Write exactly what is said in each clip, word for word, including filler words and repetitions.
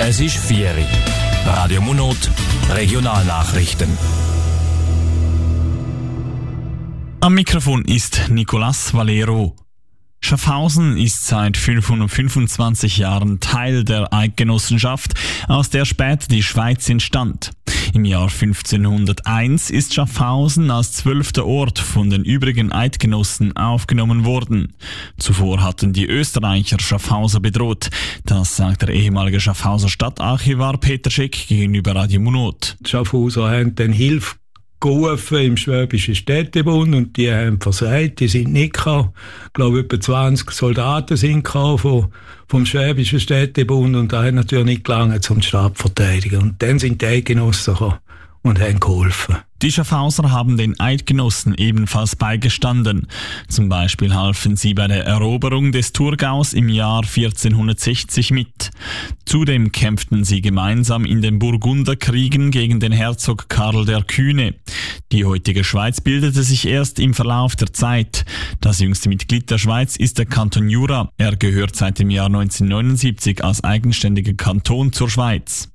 Es ist vier Uhr. Radio Munot, Regionalnachrichten. Am Mikrofon ist Nicolas Valero. Schaffhausen ist seit fünfhundertfünfundzwanzig Jahren Teil der Eidgenossenschaft, aus der später die Schweiz entstand. Im Jahr fünfzehnhunderteins ist Schaffhausen als zwölfter Ort von den übrigen Eidgenossen aufgenommen worden. Zuvor hatten die Österreicher Schaffhausen bedroht. Das sagt der ehemalige Schaffhauser Stadtarchivar Peter Schick gegenüber Radio Munot. Die Schaffhauser haben dann Hilfe gerufen im Schwäbischen Städtebund und die haben versagt, die sind nicht gekommen. Ich glaube, etwa zwanzig Soldaten sind gekommen vom, vom Schwäbischen Städtebund und da hat natürlich nicht gelangt, um die Stadt zu verteidigen. Und dann sind die Eidgenossen gekommen und haben geholfen. Die Schaffhauser haben den Eidgenossen ebenfalls beigestanden. Zum Beispiel halfen sie bei der Eroberung des Thurgaus im Jahr vierzehnhundertsechzig mit. Zudem kämpften sie gemeinsam in den Burgunderkriegen gegen den Herzog Karl der Kühne. Die heutige Schweiz bildete sich erst im Verlauf der Zeit. Das jüngste Mitglied der Schweiz ist der Kanton Jura. Er gehört seit dem Jahr neunzehnhundertneunundsiebzig als eigenständiger Kanton zur Schweiz.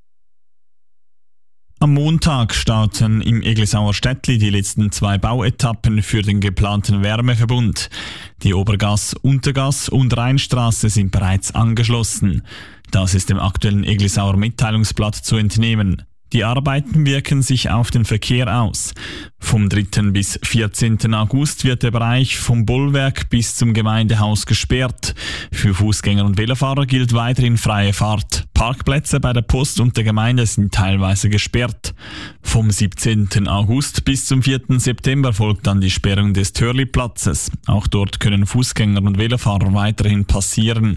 Am Montag starten im Eglisauer Städtli die letzten zwei Bauetappen für den geplanten Wärmeverbund. Die Obergasse, Untergasse und Rheinstraße sind bereits angeschlossen. Das ist dem aktuellen Eglisauer Mitteilungsblatt zu entnehmen. Die Arbeiten wirken sich auf den Verkehr aus. Vom dritten bis vierzehnten August wird der Bereich vom Bollwerk bis zum Gemeindehaus gesperrt. Für Fußgänger und Velofahrer gilt weiterhin freie Fahrt. Parkplätze bei der Post und der Gemeinde sind teilweise gesperrt. Vom siebzehnten August bis zum vierten September folgt dann die Sperrung des Törli-Platzes. Auch dort können Fußgänger und Velofahrer weiterhin passieren.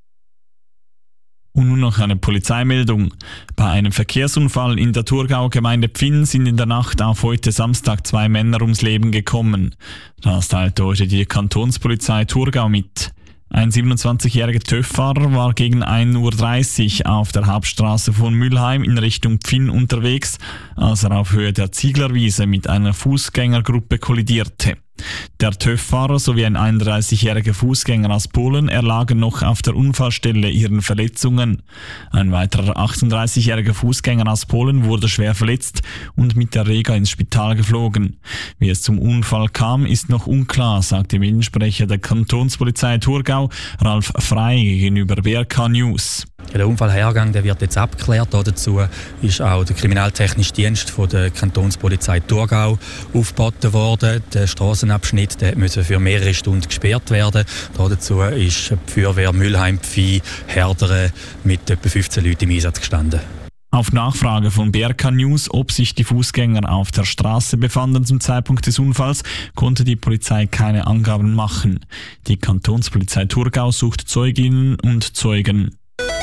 Und nun noch eine Polizeimeldung. Bei einem Verkehrsunfall in der Thurgau-Gemeinde Pfinn sind in der Nacht auf heute Samstag zwei Männer ums Leben gekommen. Das teilte heute die Kantonspolizei Thurgau mit. Ein siebenundzwanzigjähriger TÜV-Fahrer war gegen ein Uhr dreißig auf der Hauptstraße von Mülheim in Richtung Pfinn unterwegs, als er auf Höhe der Zieglerwiese mit einer Fußgängergruppe kollidierte. Der TÜV-Fahrer sowie ein einunddreißigjähriger Fußgänger aus Polen erlagen noch auf der Unfallstelle ihren Verletzungen. Ein weiterer achtunddreißigjähriger Fußgänger aus Polen wurde schwer verletzt und mit der Rega ins Spital geflogen. Wie es zum Unfall kam, ist noch unklar, sagte Mediensprecher der Kantonspolizei Thurgau, Ralf Frey, gegenüber B R K News. Der Unfallhergang der wird jetzt abgeklärt. Dazu ist auch der Kriminaltechnische Dienst von der Kantonspolizei Thurgau aufgeboten worden. Der Strassenabschnitt der musste für mehrere Stunden gesperrt werden. Dazu ist die Feuerwehr Mülheim-Pfih Herderen mit etwa fünfzehn Leuten im Einsatz gestanden. Auf Nachfrage von B R K News, ob sich die Fußgänger auf der Straße befanden zum Zeitpunkt des Unfalls, konnte die Polizei keine Angaben machen. Die Kantonspolizei Thurgau sucht Zeuginnen und Zeugen.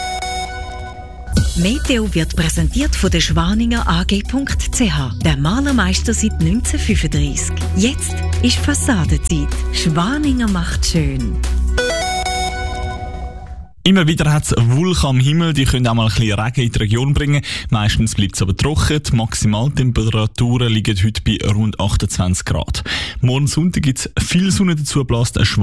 Meteo wird präsentiert von der Schwaninger A G punkt C H, der Malermeister seit neunzehnhundertfünfunddreissig. Jetzt ist Fassadenzeit. Schwaninger macht schön. Immer wieder hat es Wolken am Himmel, die können auch mal ein bisschen Regen in die Region bringen. Meistens bleibt es aber trocken. Die Maximaltemperaturen liegen heute bei rund achtundzwanzig Grad. Morgen Sonntag gibt es viel Sonne, dazu bläst ein